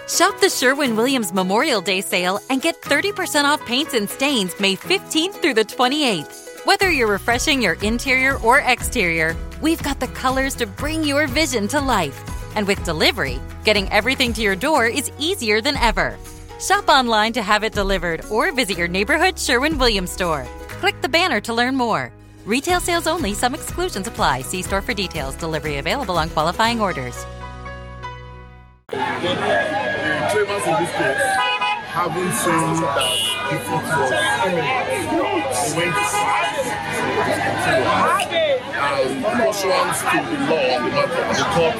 Shop the Sherwin-Williams Memorial Day sale and get 30% off paints and stains May 15th through the 28th. Whether you're refreshing your interior or exterior, we've got the colors to bring your vision to life. And with delivery, getting everything to your door is easier than ever. Shop online to have it delivered or visit your neighborhood Sherwin-Williams store. Click the banner to learn more. Retail sales only. Some exclusions apply. See store for details. Delivery available on qualifying orders. The claimants in this case haven't seen that defeat was went pursuant to the law on the matter. The court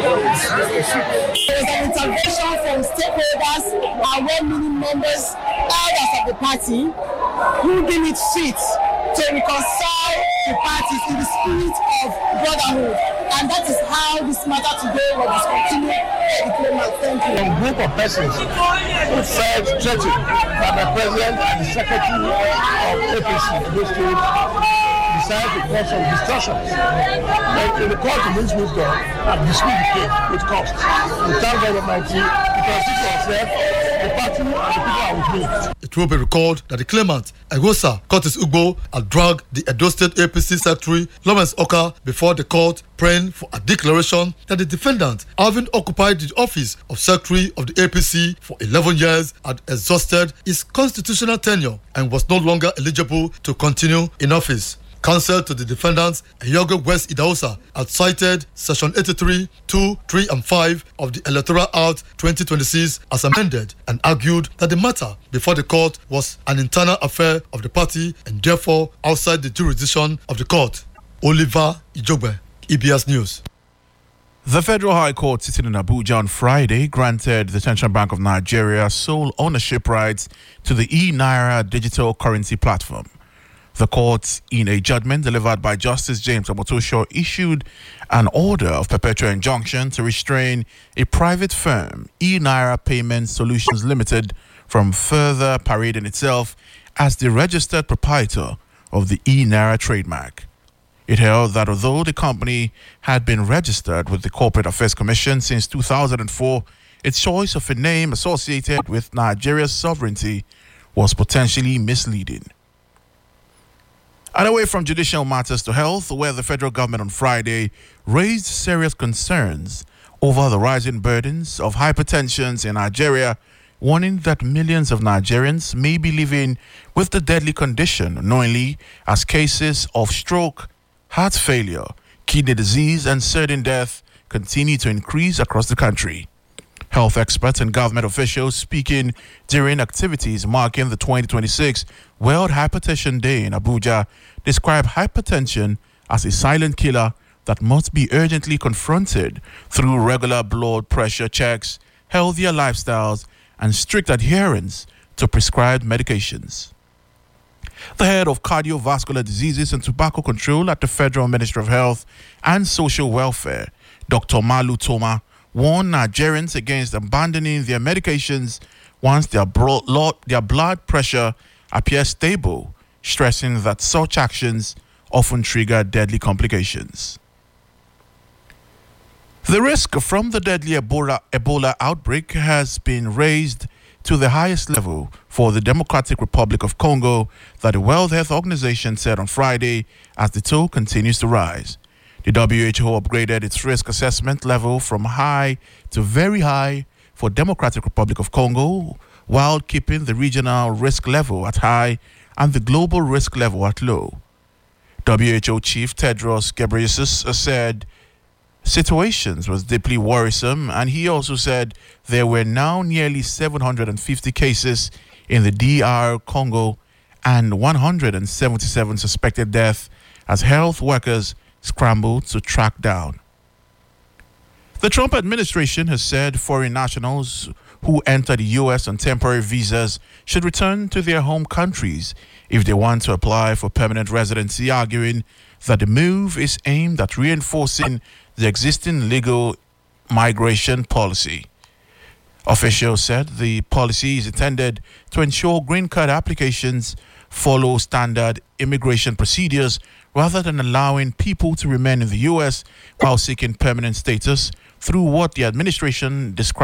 there was an intervention from stakeholders and well-meaning members, elders of the party, who deem it fit to reconcile the parties in the spirit of brotherhood. And that is how this matter today will discontinue the claimant. Thank you. A group of persons who felt threatened by the president and the secretary of APC in this state decided to cause some discussions. But in the court in this wisdom, have disputed the case with cost. We thank God Almighty because this was said, the party and the people are with me. It will be recalled that the claimant, Egosa Curtis Ugbo, had dragged the Edo State APC Secretary Lawrence Oka before the court, praying for a declaration that the defendant, having occupied the office of Secretary of the APC for 11 years, had exhausted his constitutional tenure and was no longer eligible to continue in office. Counsel to the defendants, Eyogo West Idahosa, had cited Section 83, 2, 3, and 5 of the Electoral Act 2026 as amended and argued that the matter before the court was an internal affair of the party and therefore outside the jurisdiction of the court. Oliver Ijogbe, EBS News. The Federal High Court sitting in Abuja on Friday granted the Central Bank of Nigeria sole ownership rights to the e-Naira digital currency platform. The court, in a judgment delivered by Justice James Omotosho, issued an order of perpetual injunction to restrain a private firm, e-Naira Payment Solutions Limited, from further parading itself as the registered proprietor of the e-Naira trademark. It held that although the company had been registered with the Corporate Affairs Commission since 2004, its choice of a name associated with Nigeria's sovereignty was potentially misleading. And away from judicial matters to health, where the federal government on Friday raised serious concerns over the rising burdens of hypertension in Nigeria, warning that millions of Nigerians may be living with the deadly condition unknowingly as cases of stroke, heart failure, kidney disease, and sudden death continue to increase across the country. Health experts and government officials speaking during activities marking the 2026 World Hypertension Day in Abuja describe hypertension as a silent killer that must be urgently confronted through regular blood pressure checks, healthier lifestyles, and strict adherence to prescribed medications. The head of cardiovascular diseases and tobacco control at the Federal Ministry of Health and Social Welfare, Dr. Malu Toma, warned Nigerians against abandoning their medications once their blood pressure appears stable, stressing that such actions often trigger deadly complications. The risk from the deadly Ebola outbreak has been raised to the highest level for the Democratic Republic of Congo, that the World Health Organization said on Friday, as the toll continues to rise. The WHO upgraded its risk assessment level from high to very high for Democratic Republic of Congo, while keeping the regional risk level at high and the global risk level at low. WHO Chief Tedros Ghebreyesus said situations was deeply worrisome, and he also said there were now nearly 750 cases in the DR Congo and 177 suspected deaths as health workers scrambled to track down. The Trump administration has said foreign nationals who enter the U.S. on temporary visas should return to their home countries if they want to apply for permanent residency, arguing that the move is aimed at reinforcing the existing legal migration policy. Officials said the policy is intended to ensure green card applications follow standard immigration procedures rather than allowing people to remain in the U.S. while seeking permanent status through what the administration described